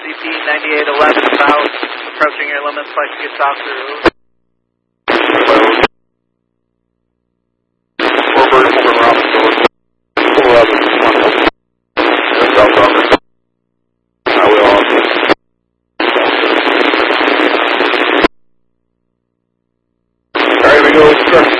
CP 9811 about approaching your limits, like to get talk through. Over around the door. South Rocker. Highway off. Alright, we go, start